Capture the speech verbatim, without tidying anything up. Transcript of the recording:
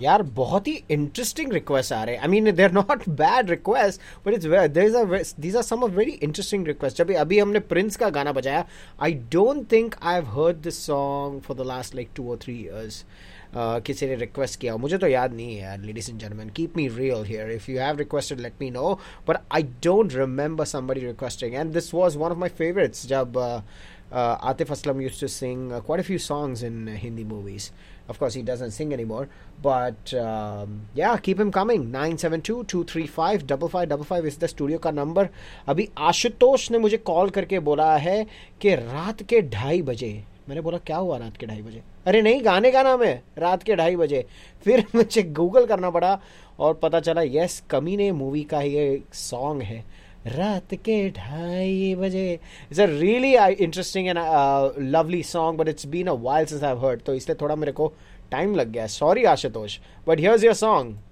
यार बहुत ही interesting request आ रहे हैं. I mean they are not bad request but it's there are these are some of very interesting request. जब अभी हमने प्रिंस का गाना बजाया, I don't think I have heard this song for the last like to और three years. किसी ने request किया, मुझे तो याद नहीं है यार. Ladies and gentleman, keep me real here. If you have requested let me know, but I don't remember somebody requesting. And this was one of my favourites जब uh, Atif Aslam used to sing uh, quite a few songs in uh, Hindi movies. Of course, he doesn't sing anymore. But um, yeah, keep him coming. nine seven two, two three five, five five five five is the studio का number. अभी आशुतोष ने मुझे call करके बोला है कि रात के ढाई बजे. मैंने बोला क्या हुआ रात के ढाई बजे? अरे नहीं, गाने का नाम है रात के ढाई बजे. फिर मुझे गूगल करना पड़ा और पता चला यस, कमीने मूवी का ये सॉन्ग है, रात के ढाई बजे. It's a really interesting and lovely song but it's been a while since I have heard, तो इसलिए थोड़ा मेरे को टाइम लग गया. Sorry Ashutosh, but here's your song.